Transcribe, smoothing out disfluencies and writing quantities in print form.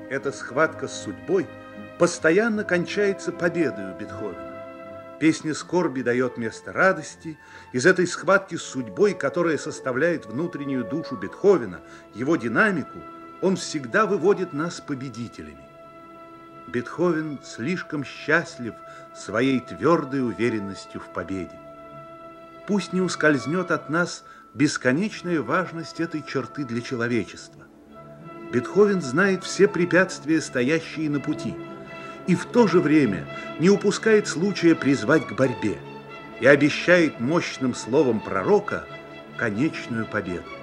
Эта схватка с судьбой постоянно кончается победой у Бетховена. Песня скорби дает место радости. Из этой схватки с судьбой, которая составляет внутреннюю душу Бетховена, его динамику, он всегда выводит нас победителями. Бетховен слишком счастлив своей твердой уверенностью в победе. Пусть не ускользнет от нас бесконечная важность этой черты для человечества. Бетховен знает все препятствия, стоящие на пути, и в то же время не упускает случая призвать к борьбе и обещает мощным словом пророка конечную победу.